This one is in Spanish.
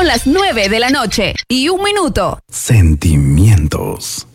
Son las 9 de la noche y 1 minuto. Sentimientos.